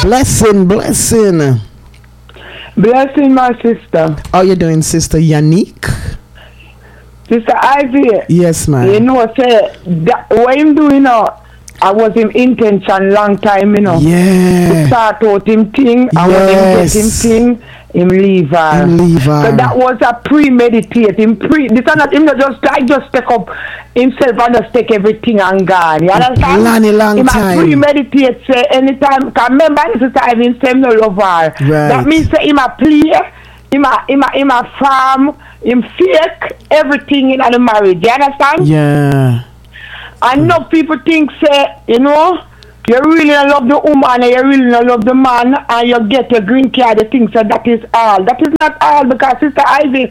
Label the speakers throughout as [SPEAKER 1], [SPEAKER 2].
[SPEAKER 1] Blessing, blessing.
[SPEAKER 2] Blessing, my sister.
[SPEAKER 1] How you doing, Sister Yannick?
[SPEAKER 2] Sister Ivy.
[SPEAKER 1] Yes, ma'am.
[SPEAKER 2] You know, say that what him doing now, I was him intention long time, you know.
[SPEAKER 1] Yeah.
[SPEAKER 2] To start out him thing, I was him get him thing, him leave her. So that was a premeditate. This is not him just take up himself and just take everything and gone. You understand?
[SPEAKER 1] Long time.
[SPEAKER 2] Him premeditate say anytime. Cause remember Sister Ivy him say him no love her.
[SPEAKER 1] Right.
[SPEAKER 2] That means say him a play, him a farm, him fake everything in the marriage. You understand?
[SPEAKER 1] Yeah.
[SPEAKER 2] And enough people think say, you know, you really love the woman and you really love the man and you get your green card, you think so that is all. That is not all, because Sister Ivy,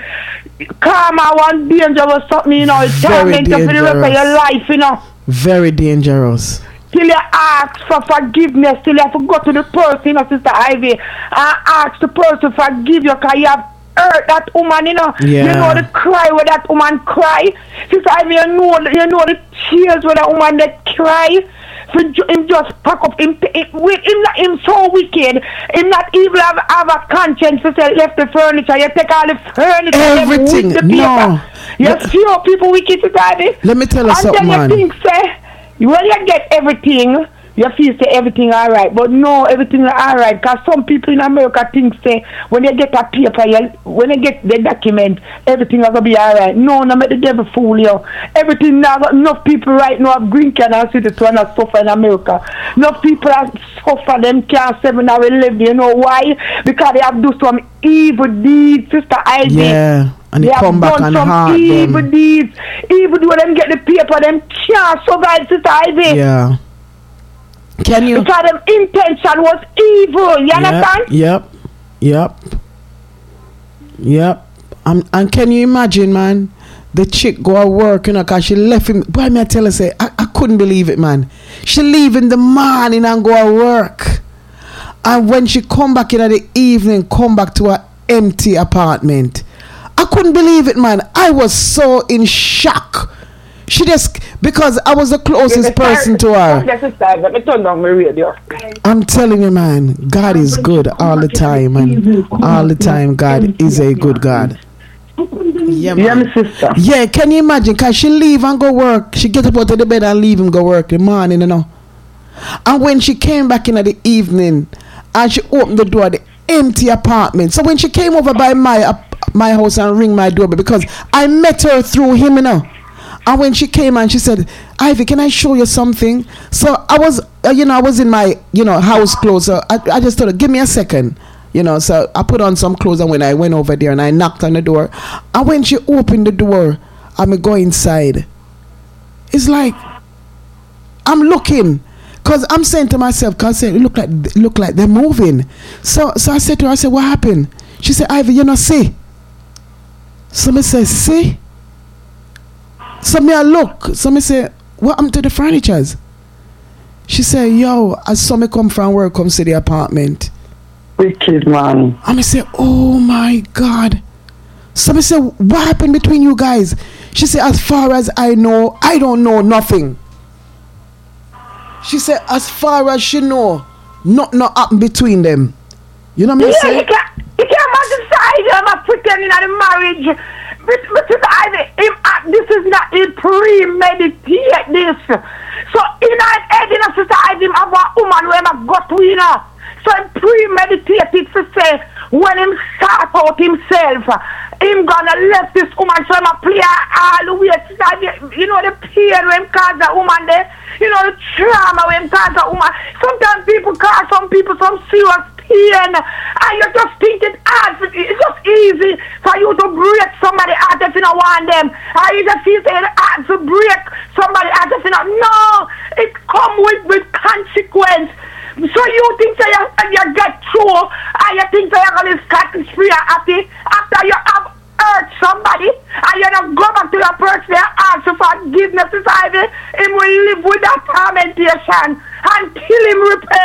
[SPEAKER 2] karma one dangerous something, you know, it's torment you for the rest of your life, you know.
[SPEAKER 1] Very dangerous.
[SPEAKER 2] Till you ask for forgiveness, till you have to go to the person, you know, Sister Ivy, and ask the person to forgive you because you have hurt that woman, you know.
[SPEAKER 1] Yeah.
[SPEAKER 2] You know the cry where that woman cry. Sister Ivy, you know the tears where that woman that cry. Him just pack up him so wicked. Him not even have a conscience to say left the furniture. You take all the furniture,
[SPEAKER 1] everything.
[SPEAKER 2] The no. You see how people wicked, Sister Ivy.
[SPEAKER 1] Let me tell you something, man.
[SPEAKER 2] And then you think, say, when you get everything, you feel say everything alright, but no, everything is alright. Because some people in America think say when they get a paper, when they get the document, everything is gonna be alright. No, make the devil fool you. Everything now got enough people right now have green card and citizen and suffer in America. Enough people have suffer them can't 7 or 11. You know why? Because they have do some evil deeds, Sister Ivy.
[SPEAKER 1] Yeah. And they come back and hard
[SPEAKER 2] evil deeds. Even when them get the paper, them can't survive, Sister Ivy.
[SPEAKER 1] Yeah. Can you?
[SPEAKER 2] Because them intention was evil. You understand?
[SPEAKER 1] Yep. And can you imagine, man? The chick go to work, you know, because she left him. Boy, me I tell her, say, I couldn't believe it, man. She leave in the morning and go to work. And when she come back in the evening, come back to her empty apartment. I couldn't believe it, man. I was so in shock. She just, because I was the closest person to her.
[SPEAKER 2] Let me turn down my radio.
[SPEAKER 1] I'm telling you, man, God is good all the time, and all the time God is a good God. Yeah, man.
[SPEAKER 2] Yeah, my sister.
[SPEAKER 1] Yeah, can you imagine? Because she leave and go work. She get up out of the bed and leave and go work in the morning, you know. And when she came back in the evening, and she opened the door, the empty apartment. So when she came over by my house and ring my doorbell, because I met her through him, you know. And when she came and she said, Ivy, can I show you something? So I was, I was in my, house clothes. So I just told her, give me a second. So I put on some clothes, and when I went over there and I knocked on the door, and when she opened the door, I go inside. It's like, I'm looking. Because I'm saying to myself, because it look like they're moving. So I said to her, I said, what happened? She said, Ivy, you know, see? So me say, see? So me I look. So me say, what happened to the furnitures? She said, yo, I saw me come from work, come see the apartment.
[SPEAKER 2] Wicked, man.
[SPEAKER 1] And me say, oh my God. So me say, what happened between you guys? She said, as far as I know, I don't know nothing. She said, as far as she know, nothing happened between them. You know what I'm saying?
[SPEAKER 2] You can't imagine side of pretending at the marriage. But this is not in premeditate this. So in our head, Sister Ivy, have a woman where I got to, So in premeditated to say, when him start out himself, him gonna left this woman, so him a play all the way. The pain when him cause a woman there, the trauma when him cause a woman. Sometimes people cause some people some serious pain, and you just think it's just easy for you to break somebody heart if you don't want them. And you just feel hard to break somebody heart if you don't. No, it come with consequence. So you think that you get through, and you think that you're going to scot free and happy after you have hurt somebody, and you don't go back to your person and ask for forgiveness, Ivy. Him will live with that tormentation until him repent.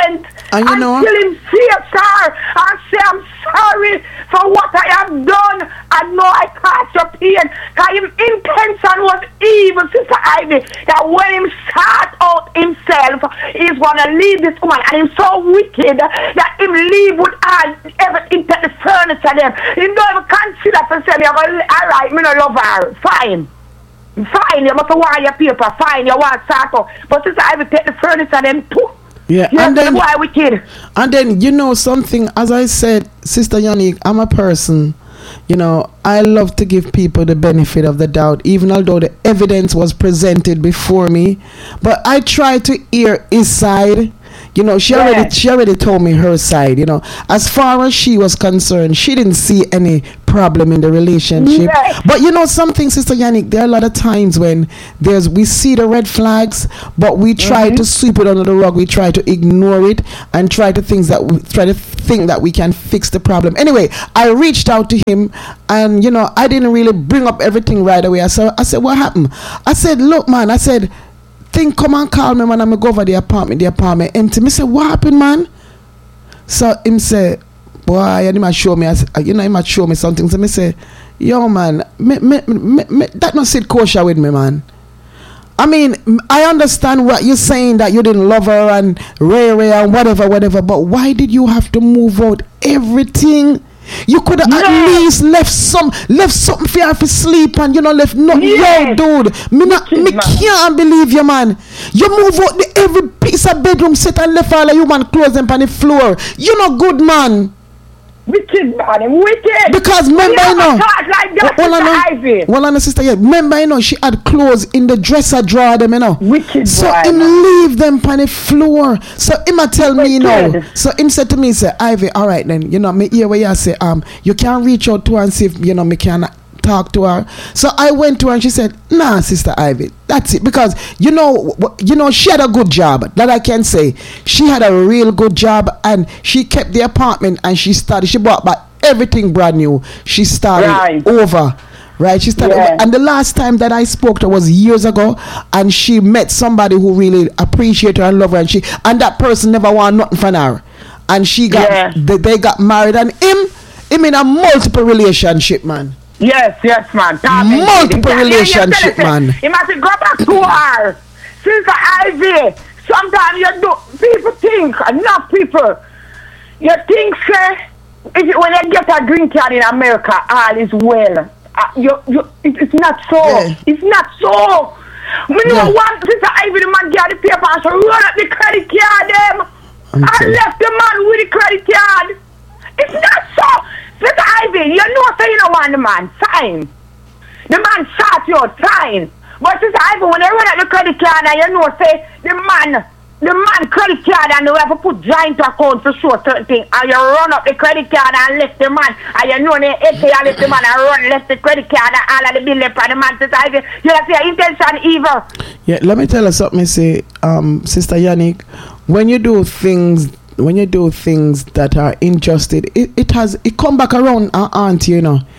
[SPEAKER 1] And you know,
[SPEAKER 2] until him face her and say, I'm sorry for what I have done. I know I caused your pain. Because his intention was evil, Sister Ivy, that when him start out himself, he's going to leave this woman. And he's so wicked that him leave with all everything, take the furniture them. He don't even consider to say, all right, me no love her. Fine. Fine, you must want your paper. Fine, you want sort. But Sister Ivy take the furniture them too.
[SPEAKER 1] Yeah,
[SPEAKER 2] yes,
[SPEAKER 1] and then
[SPEAKER 2] why wicked.
[SPEAKER 1] And then you know something, as I said, Sister Yannick, I'm a person, you know, I love to give people the benefit of the doubt, even although the evidence was presented before me. But I try to hear his side. You know, she already told me her side, you know. As far as she was concerned, she didn't see any problem in the relationship.
[SPEAKER 2] Yes.
[SPEAKER 1] But you know something, Sister Yannick, there are a lot of times when we see the red flags, but we try to sweep it under the rug. We try to ignore it and try to think that we can fix the problem. Anyway, I reached out to him, and you know, I didn't really bring up everything right away. I said, what happened? I said, look, man, I said, come and call me, man. I'm going to go over the apartment empty. Me say, what happened, man? So him say, boy, he might show me, he might show me something. So me say, yo, man, that not sit kosher with me, man. I mean, I understand what you're saying, that you didn't love her and Ray and whatever, but why did you have to move out everything? You could have at least left something for her to sleep, and you know, left nothing. Yo, dude, me can't believe you, man. You move out every piece of bedroom set and left all of you man clothes them on the floor. You know, good man.
[SPEAKER 2] Wicked, man, wicked.
[SPEAKER 1] Because remember, you know,
[SPEAKER 2] well,
[SPEAKER 1] on the sister, yeah. Remember, you know, she had clothes in the dresser drawer, them, you know.
[SPEAKER 2] Wicked.
[SPEAKER 1] So him leave them on the floor. So him a tell me, you know. So him said to me, say, Ivy, all right then, you know, me hear where you say, you can reach out to her and see if, you know, me can talk to her. So I went to her and she said, nah, Sister Ivy, that's it. Because you know, she had a good job, that I can say. She had a real good job, and she kept the apartment, and she bought back everything brand new. She started over. Right, she started over. And the last time that I spoke to her was years ago, and she met somebody who really appreciated her and loved her, and that person never want nothing from her. And she got they got married, and him in a multiple relationship, man.
[SPEAKER 2] Yes, man.
[SPEAKER 1] Multiple relationship, man.
[SPEAKER 2] You must go back to her. Sister Ivy, sometimes people think, enough people, you think, say, when you get a green card in America, all is well. It's not so. Yeah. It's not so. When you want Sister Ivy, the man get the paper and so run up the credit card, I left the man with the credit card. It's not so. Sister Ivy, you know say you don't want the man, fine. The man shot you, fine. But Sister Ivy, when they run at the credit card and you know say the man credit card, and you have to put joint account for sure certain thing, and you run up the credit card and left the man, and you know they left the man and left the credit card and all of the bill for the man. Sister Ivy, you have to say intention evil.
[SPEAKER 1] Yeah, let me tell you something, say, Sister Yannick, when you do things that are injustice, it come back around our auntie, you know.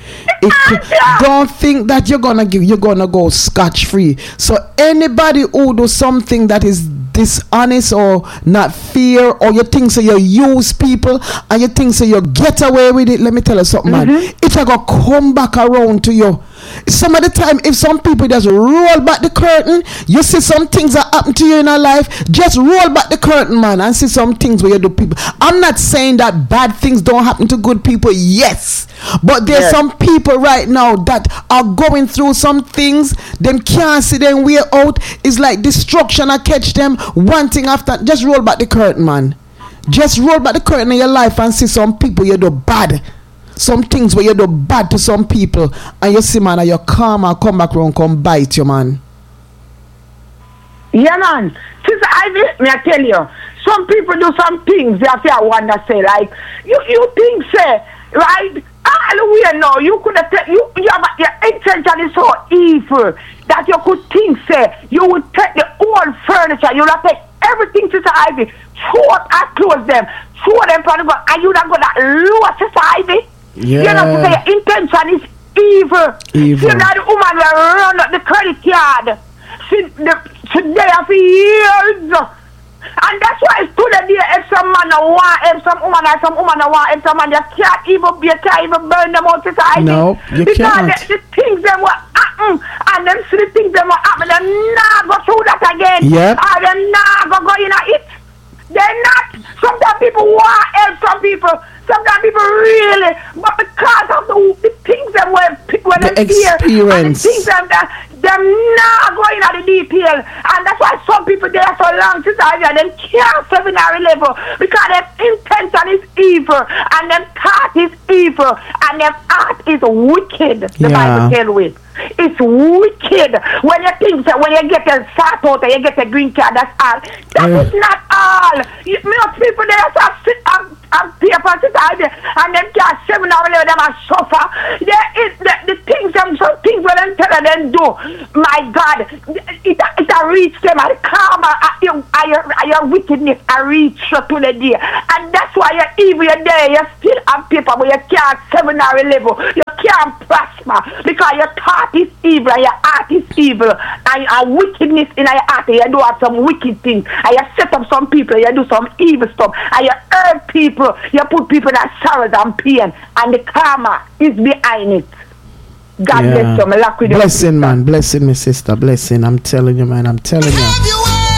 [SPEAKER 1] Don't think that you're gonna go scotch free. So anybody who do something that is dishonest or not fair, or you think so you use people and you think so you get away with it, let me tell you something, man. It's gonna come back around to you. Some of the time, if some people just roll back the curtain, you see some things that happen to you in your life, just roll back the curtain, man, and see some things where you do people. I'm not saying that bad things don't happen to good people, yes, but there's some people right now that are going through some things, them can't see their way out. It's like destruction, I catch them one thing after. Just roll back the curtain, man. Just roll back the curtain in your life and see some people you do bad. Some things where you do bad to some people, and you see, man, and you calm and come back around, come bite you, man.
[SPEAKER 2] Yeah, man. Sister Ivy, may I tell you, some people do some things that I want to say, like, you think, say, right, all the way now, you could have, you have, your intention is so evil that you could think, say, you would take the old furniture, you would have take everything, Sister Ivy, throw it and close them, throw them from the ground, and you would have got that lower, Sister Ivy.
[SPEAKER 1] Yeah.
[SPEAKER 2] You know, to say your intention is evil. See that the woman will run up the credit card. She there for years. And that's why it's to the day if some man want, if some woman or some woman want, if some man you can't even burn them out society.
[SPEAKER 1] No, you
[SPEAKER 2] because
[SPEAKER 1] can't.
[SPEAKER 2] The things them will happen, and them see the things them will happen, them not go through that again.
[SPEAKER 1] Yep.
[SPEAKER 2] Or them not go in it. They're not. Sometimes people want help some people. Sometimes people really, but because of the things them when
[SPEAKER 1] The
[SPEAKER 2] them hear, and the
[SPEAKER 1] experience.
[SPEAKER 2] things them not going at the detail, and that's why some people there so long since I them can't seminary level because their intention is evil, and them thought is evil, and them heart is wicked. The Bible tell we. It's wicked when you think that when you get a sort out and you get a green card, that's all. That is not all. Most people there sit and pay for it and them can't seminar with them and suffer. There is the things some things when them tell them do. My God, it reach them and karma your wickedness and reach you to the day. And that's why you're evil there. You still have people but you can't seminary level. You can't prosper because your thought is evil and your heart is evil and your wickedness in your heart. You do have some wicked things and you set up some people, you do some evil stuff and you hurt people, you put people in sorrows and pain, and the karma is behind it. God bless you.
[SPEAKER 1] Blessing, man. Blessing, my sister. Blessing. I'm telling you, man. I'm telling you.